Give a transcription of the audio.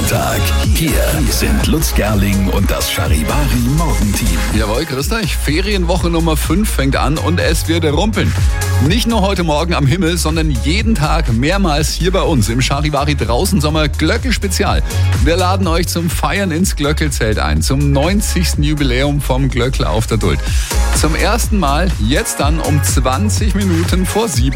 Montag. Hier sind Lutz Gerling und das Charivari Morgenteam. Jawohl, grüß euch. Ferienwoche Nummer 5 fängt an und es wird rumpeln. Nicht nur heute Morgen am Himmel, sondern jeden Tag mehrmals hier bei uns im Charivari Draußen Sommer Glöckl-Spezial. Wir laden euch zum Feiern ins Glöckl-Zelt ein, zum 90. Jubiläum vom Glöckl auf der Duld. Zum ersten Mal jetzt dann um 20 Minuten vor 7.